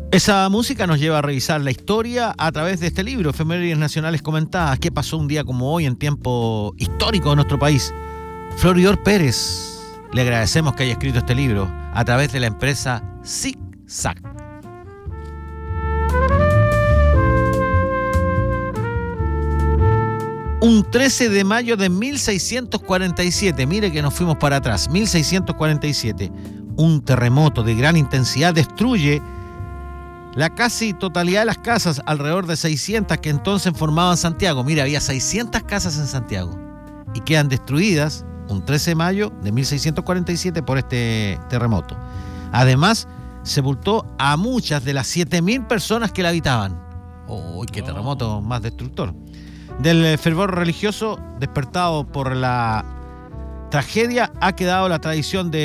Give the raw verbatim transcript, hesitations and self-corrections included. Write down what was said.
Esa música nos lleva a revisar la historia a través de este libro, Efemérides Nacionales Comentadas. ¿Qué pasó un día como hoy en tiempo histórico de nuestro país? Floridor Pérez, le agradecemos que haya escrito este libro a través de la empresa Zig-Zag. Un trece de mayo de mil seiscientos cuarenta y siete, mire que nos fuimos para atrás, mil seiscientos cuarenta y siete, un terremoto de gran intensidad destruye la casi totalidad de las casas, alrededor de seiscientas que entonces formaban Santiago. Mira, había seiscientas casas en Santiago y quedan destruidas un trece de mayo de mil seiscientos cuarenta y siete por este terremoto. Además, sepultó a muchas de las siete mil personas que la habitaban. ¡Uy, qué terremoto más destructor! Del fervor religioso despertado por la tragedia ha quedado la tradición de